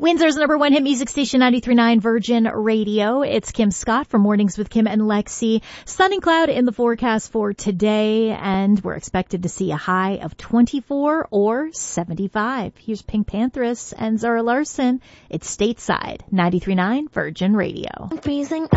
Windsor's number one hit music station, 93.9 Virgin Radio. It's Kim Scott from Mornings with Kim and Lexi. Sun and cloud in the forecast for today, and we're expected to see a high of 24 or 75. Here's Pink Panthers and Zara Larsson. It's Stateside, 93.9 Virgin Radio. Freezing